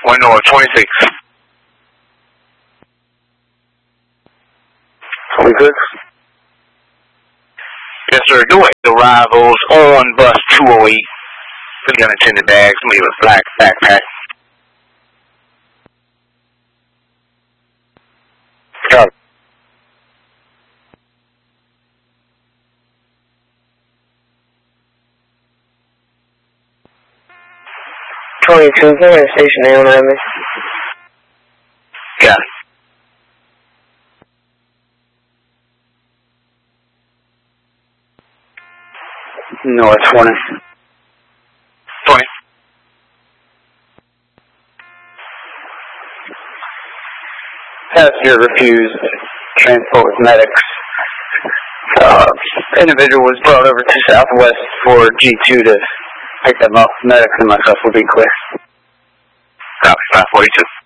1 North 26. 26? Yes, sir. Doing arrivals on bus 208. 3 unattended bags, maybe a black backpack. Got it. Can you at station A on me? Got it. North 20. 20. Passenger refused transport with medics. Individual was brought over to Southwest for G2 to pick them up. Medics and myself will be clear. Copy, 542.